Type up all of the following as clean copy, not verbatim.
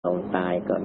ลงตายก่อน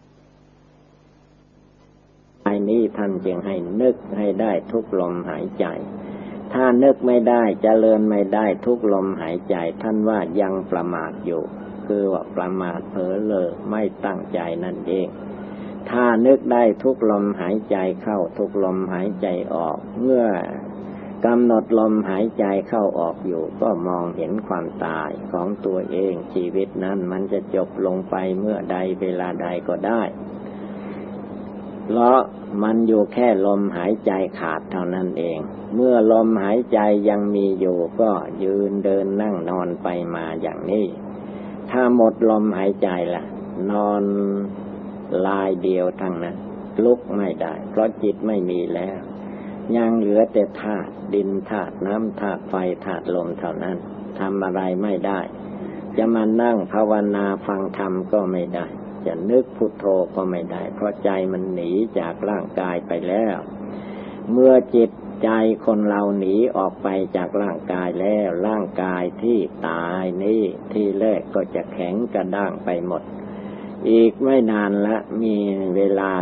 ไอ้นี้ท่านจึงให้นึกให้ได้ทุกลมหายใจถ้านึกไม่ได้เจริญไม่ได้ทุกลมหายใจท่านว่ายังประมาทอยู่คือว่าประมาทเผลอเล้อไม่ตั้งใจนั่นเองถ้านึกได้ทุกลมหายใจเข้าทุกลมหายใจออกเมื่อกำหนดลมหายใจเข้าออกอยู่ก็มองเห็นความตายของตัวเองชีวิตนั้นมันจะจบลงไปเมื่อใดเวลาใดก็ได้เพราะมันอยู่แค่ลมหายใจขาดเท่านั้นเองเมื่อลมหายใจยังมีอยู่ก็ยืนเดินนั่งนอนไปมาอย่างนี้ถ้าหมดลมหายใจล่ะนอนลายเดียวทั้งนั้นลุกไม่ได้เพราะจิตไม่มีแล้วยังเหลือแต่ธาตุดินธาตุน้ำธาตุไฟธาตุลมเท่านั้นทำอะไรไม่ได้จะมานั่งภาวนาฟังธรรมก็ไม่ได้จะนึกพุทโธก็ไม่ได้เพราะใจมันหนีจากร่างกายไปแล้วเมื่อจิตใจคนเราหนีออกไปจากร่างกายแล้วร่างกายที่ตายนี้ที่แรกก็จะแข็งกระด้างไปหมดอีกไม่นานละมีเวลา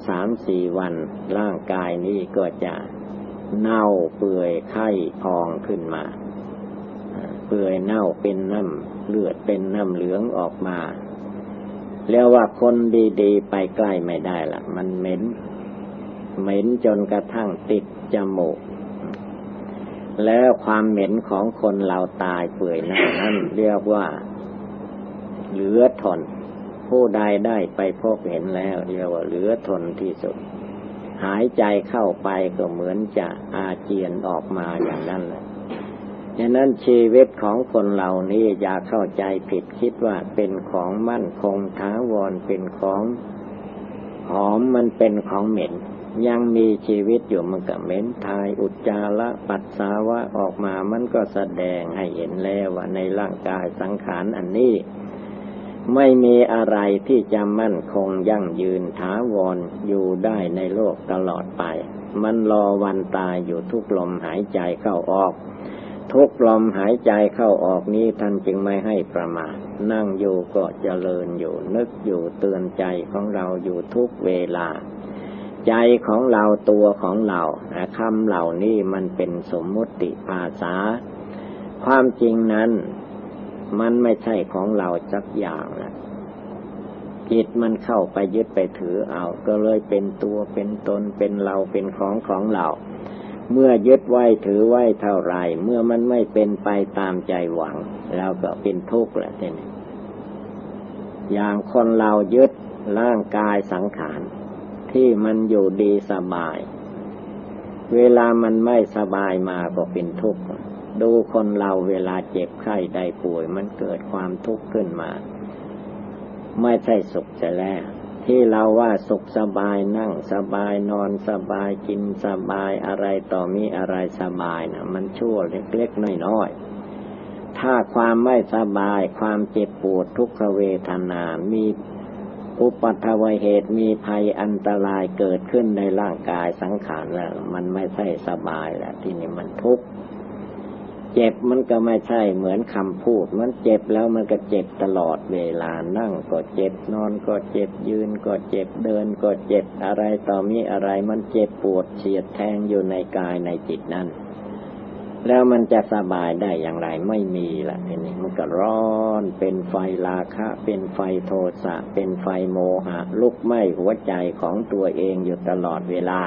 2-3-4 วันร่างกายนี้ก็จะเน่าเปื่อยไข้พองขึ้นมาเปื่อยเน่าเป็นน้ำเลือดเป็นน้ำเหลืองออกมาแล้วว่าคนดีๆไปใกล้ไม่ได้ละมันเหม็นจนกระทั่งติดจมูกแล้วความเหม็นของคนเราตายเปื่อยเน่านั้นเรียกว่าเหลือทนผู้ใดได้ไปพบเห็นแล้วเรียกว่าเหลือทนที่สุดหายใจเข้าไปก็เหมือนจะอาเจียนออกมาอย่างนั้นแหละฉะนั้นชีวิตของคนเหล่านี้อย่าเข้าใจผิดคิดว่าเป็นของมั่นคงถาวรเป็นของหอมมันเป็นของเหม็นยังมีชีวิตอยู่มันก็เหม็นทายอุจจาระปัสสาวะออกมามันก็แสดงให้เห็นแล้วว่าในร่างกายสังขารอันนี้ไม่มีอะไรที่จะมั่นคงยั่งยืนถาวรอยู่ได้ในโลกตลอดไปมันรอวันตายอยู่ทุกลมหายใจเข้าออกทุกลมหายใจเข้าออกนี้ท่านจึงไม่ให้ประมาทนั่งอยู่ก็เจริญอยู่นึกอยู่เตือนใจของเราอยู่ทุกเวลาใจของเราตัวของเราคำเหล่านี้มันเป็นสมมุติภาษาความจริงนั้นมันไม่ใช่ของเราสักอย่างนะจิตมันเข้าไปยึดไปถือเอาก็เลยเป็นตัวเป็นตนเป็นเราเป็นของเราเมื่อยึดไว้ถือไว้เท่าไรเมื่อมันไม่เป็นไปตามใจหวังแล้วก็เป็นทุกข์แหละทีนี้อย่างคนเรายึดร่างกายสังขารที่มันอยู่ดีสบายเวลามันไม่สบายมาก็เป็นทุกข์ดูคนเราเวลาเจ็บไข้ได้ป่วยมันเกิดความทุกข์ขึ้นมาไม่ใช่สุขจะแล้วที่เราว่าสุขสบายนั่งสบายนอนสบายกินสบายอะไรต่อมีอะไรสบายนะมันชั่วเล็กๆน้อยๆถ้าความไม่สบายความเจ็บปวดทุกขเวทนามีอุปัฏฐวเหตุมีภัยอันตรายเกิดขึ้นในร่างกายสังขารแล้วมันไม่ใช่สบายแล้วที่นี่มันทุกข์เจ็บมันก็ไม่ใช่เหมือนคำพูดมันเจ็บแล้วมันก็เจ็บตลอดเวลานั่งก็เจ็บนอนก็เจ็บยืนก็เจ็บเดินก็เจ็บอะไรต่อมีอะไรมันเจ็บปวดเฉียดแทงอยู่ในกายในจิตนั้นแล้วมันจะสบายได้อย่างไรไม่มีละทีนี้มันก็ร้อนเป็นไฟราคะเป็นไฟโทสะเป็นไฟโมหะลุกไหม้หัวใจของตัวเองอยู่ตลอดเวลา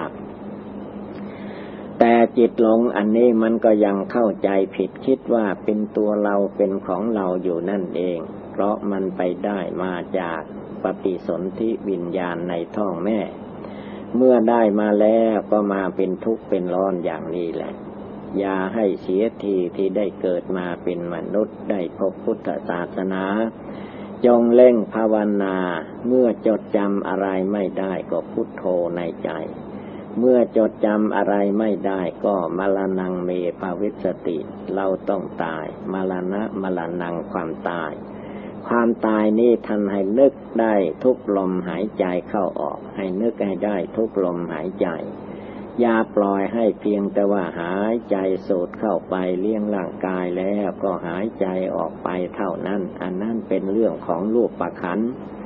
แต่จิตหลงอันนี้มันก็ยังเข้าใจผิดคิดว่าเป็นตัวเราเป็นของเราอยู่นั่นเองเพราะมันไปได้มาจากปฏิสนธิวิญญาณในท้องแม่เมื่อได้มาแล้วก็มาเป็นทุกข์เป็นร้อนอย่างนี้แหละอย่าให้เสียทีที่ได้เกิดมาเป็นมนุษย์ได้พบพุทธศาสนาจงเร่งภาวนาเมื่อจดจำอะไรไม่ได้ก็พุทโธในใจเมื่อจดจำอะไรไม่ได้ก็มรณังเมภวิสสติเราต้องตายมรณะมรณังความตายความตายนี้ท่านให้นึกได้ทุกลมหายใจเข้าออกให้นึกให้ได้ทุกลมหายใจอย่าปล่อยให้เพียงแต่ว่าหายใจสูดเข้าไปเลี้ยงร่างกายแล้วก็หายใจออกไปเท่านั้นอันนั้นเป็นเรื่องของรูปขันธ์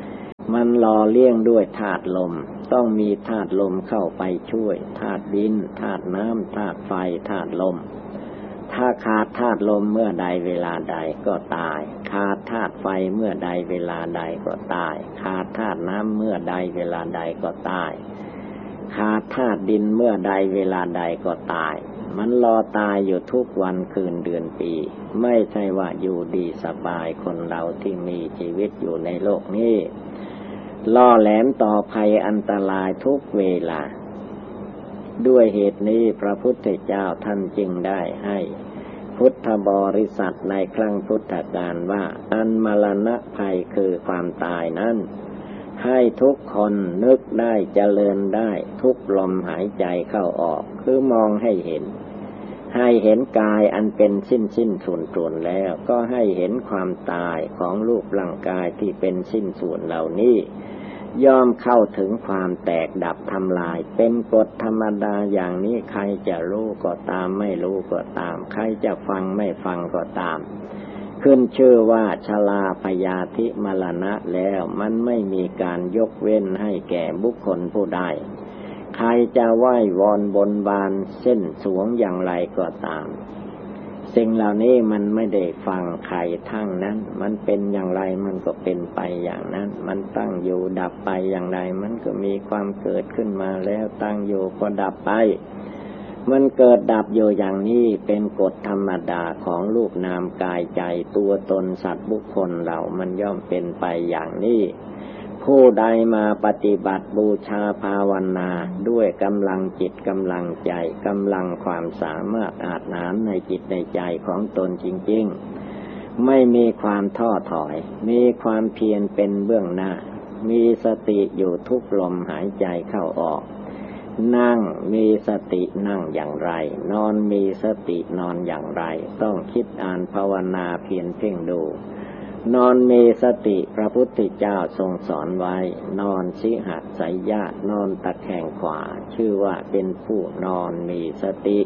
มันหล่อเลี้ยงด้วยธาตุลมต้องมีธาตุลมเข้าไปช่วยธาตุดินธาตุน้ำธาตุไฟธาตุลมถ้าขาดธาตุลมเมื่อใดเวลาใดก็ตายขาดธาตุไฟเมื่อใดเวลาใดก็ตายขาดธาตุน้ำเมื่อใดเวลาใดก็ตายขาดธาตุดินเมื่อใดเวลาใดก็ตายมันรอตายอยู่ทุกวันคืนเดือนปีไม่ใช่ว่าอยู่ดีสบายคนเราที่มีชีวิตอยู่ในโลกนี้ล่อแหลมต่อภัยอันตรายทุกเวลาด้วยเหตุนี้พระพุทธเจ้าท่านจึงได้ให้พุทธบริษัทในครั้งพุทธกาลว่าอันมรณะภัยคือความตายนั้นให้ทุกคนนึกได้เจริญได้ทุกลมหายใจเข้าออกคือมองให้เห็นกายอันเป็นสิ้นส่วนแล้วก็ให้เห็นความตายของรูปร่างกายที่เป็นสิ้นส่วนเหล่านี้ย่อมเข้าถึงความแตกดับทำลายเป็นกฎธรรมดาอย่างนี้ใครจะรู้ก็ตามไม่รู้ก็ตามใครจะฟังไม่ฟังก็ตามขึ้นชื่อว่าชราพยาธิมรณะแล้วมันไม่มีการยกเว้นให้แก่บุคคลผู้ใดใครจะไหว้วอนบนบานเส้นสวงอย่างไรก็ตามสิ่งเหล่านี้มันไม่ได้ฟังใครทั้งนั้นมันเป็นอย่างไรมันก็เป็นไปอย่างนั้นมันตั้งอยู่ดับไปอย่างไรมันก็มีความเกิดขึ้นมาแล้วตั้งอยู่ก็ดับไปมันเกิดดับอยู่อย่างนี้เป็นกฎธรรมดาของรูปนามกายใจตัวตนสัตว์บุคคลเรามันย่อมเป็นไปอย่างนี้ผู้ใดมาปฏิบัติบูชาภาวนาด้วยกำลังจิตกำลังใจกำลังความสามารถอาจหารในจิตในใจของตนจริงๆไม่มีความท้อถอยมีความเพียรเป็นเบื้องหน้ามีสติอยู่ทุกลมหายใจเข้าออกนั่งมีสตินั่งอย่างไรนอนมีสตินอนอย่างไรต้องคิดอ่านภาวนาเพียรเพ่งดูนอนมีสติพระพุทธเจ้าทรงสอนไว้นอนสิหสยญาตนอนตะแคงขวาชื่อว่าเป็นผู้นอนมีสติ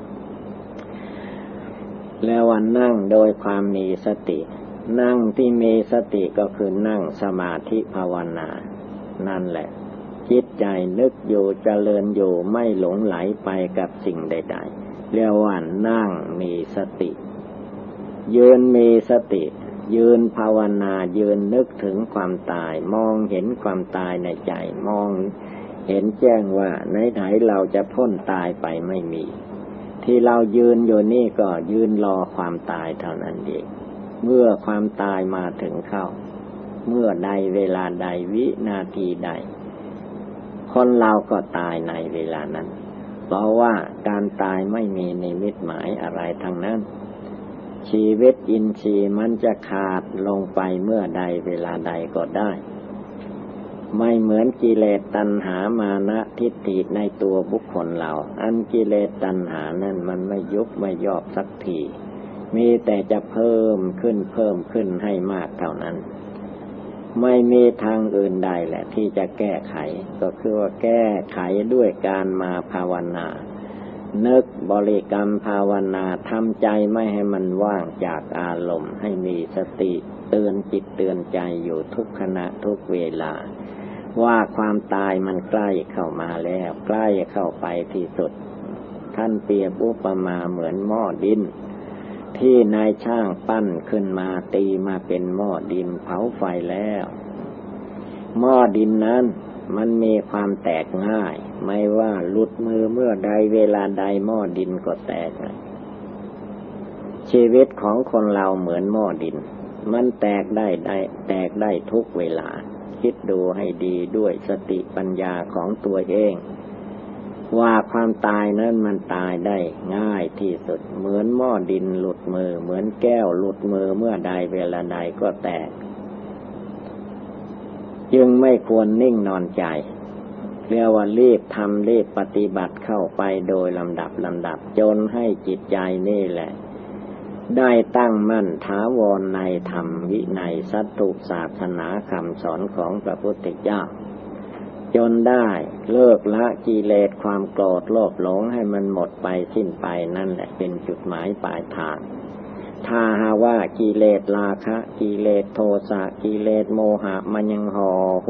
แล้ววันนั่งโดยความมีสตินั่งที่มีสติก็คือนั่งสมาธิภาวนานั่นแหละจิตใจนึกอยู่เจริญอยู่ไม่หลงไหลไปกับสิ่งใดๆเรียกว่านั่งมีสติยืนมีสติยืนภาวนายืนนึกถึงความตายมองเห็นความตายในใจมองเห็นแจ้งว่าไหนๆเราจะพ้นตายไปไม่มีที่เรายืนอยู่นี่ก็ยืนรอความตายเท่านั้นเองเมื่อความตายมาถึงเข้าเมื่อใดเวลาใดวินาทีใดคนเราก็ตายในเวลานั้นเพราะว่าการตายไม่มีนิมิตหมายอะไรทั้งนั้นชีวิตอินทรีย์มันจะขาดลงไปเมื่อใดเวลาใดก็ได้ไม่เหมือนกิเลสตัณหามานะทิฏฐิในตัวบุคคลเราอันกิเลสตัณหานั้นมันไม่ยุบไม่ย่อสักทีมีแต่จะเพิ่มขึ้นให้มากเท่านั้นไม่มีทางอื่นใดแหละที่จะแก้ไขก็คือว่าแก้ไขด้วยการมาภาวนานึกบริกรรมภาวนาทำใจไม่ให้มันว่างจากอารมณ์ให้มีสติเตือนจิตเตือนใจอยู่ทุกขณะทุกเวลาว่าความตายมันใกล้เข้ามาแล้วใกล้เข้าไปที่สุดท่านเปรียบอุปมาเหมือนหม้อดินที่นายช่างปั้นขึ้นมาตีมาเป็นหม้อดินเผาไฟแล้วหม้อดินนั้นมันมีความแตกง่ายไม่ว่าหลุดมือเมื่อใดเวลาใดหม้อดินก็แตกชีวิตของคนเราเหมือนหม้อดินมันแตกได้ทุกเวลาคิดดูให้ดีด้วยสติปัญญาของตัวเองว่าความตายนั้นมันตายได้ง่ายที่สุดเหมือนหม้อดินหลุดมือเหมือนแก้วหลุดมือเมื่อใดเวลาใดก็แตกจึงไม่ควรนิ่งนอนใจเรียกว่ารีบทำรีบปฏิบัติเข้าไปโดยลำดับจนให้จิตใจนี่แหละได้ตั้งมั่นถาวรในธรรมวินัยสัตตุศาสนาคำสอนของพระพุทธเจ้าจนได้เลิกละกิเลสความโกรธโลภหลงให้มันหมดไปสิ้นไปนั่นแหละเป็นจุดหมายปลายทางถ้าหาว่ากิเลสราคะกิเลสโทสะกิเลสโมหะมันยังห่อ